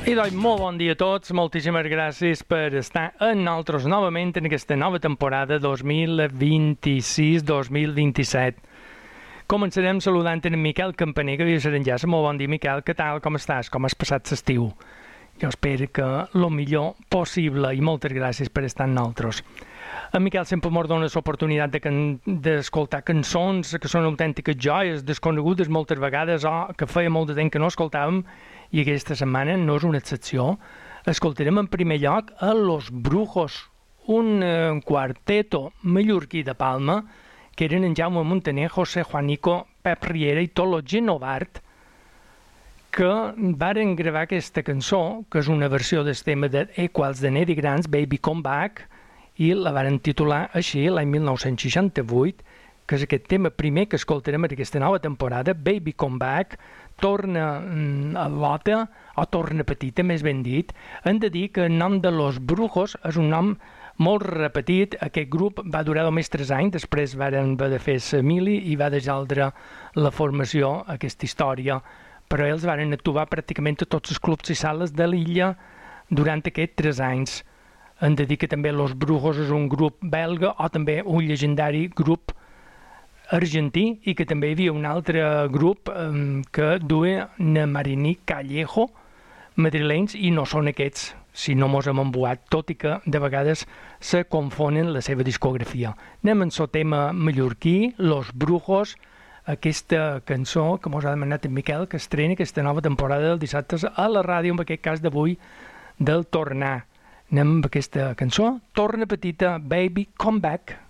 I doncs, molt bon dia a tots, moltíssimes gràcies per estar amb nosaltres novament en aquesta nova temporada 2026-2027. Començarem saludant en Miquel Campaner, que havia de ser enllaç. Molt bon dia, Miquel, què tal, com estàs, com has passat l'estiu? Jo espero que el millor possible i moltes gràcies per estar amb nosaltres. En Miquel sempre ens dona l'oportunitat d'escoltar cançons que són autèntiques joies, desconegudes moltes vegades o que feia molt de temps que no escoltàvem, i aquesta setmana no és una excepció. Escoltarem en primer lloc a Los Brujos, un quarteto mallorquí de Palma, que eren en Jaume Montaner, José Juanico, Pep Riera i Tolo Genovart, que varen gravar aquesta cançó, que és una versió del tema de Equals de Neddy Grants, Baby Come Back, i la varen titular així l'any 1968, que és aquest tema primer que escoltarem en aquesta nova temporada, Baby Come Back, torna a l'Ota, o torna petita, més ben dit. Hem de dir que el nom de Los Brujos és un nom molt repetit. Aquest grup va durar només 3 anys, després varen haver de fer la mili i va desaldre la formació, aquesta història, però ells varen actuar pràcticament a tots els clubs i sales de l'illa durant aquests 3 anys. Hem de dir que també Los Brujos és un grup belga o també un llegendari grup argentí, i que també hi havia un altre grup que duia na Marini Callejo, madrilenys, i no són aquests, si no mos hem embuat, tot i que de vegades se confonen la seva discografia. Anem en el tema mallorquí, Los Brujos, aquesta cançó que mos ha demanat en Miquel, que estrena aquesta nova temporada del dissabte a la ràdio, en aquest cas d'avui, del Tornar. Anem amb aquesta cançó, Torna petita, Baby Come Back.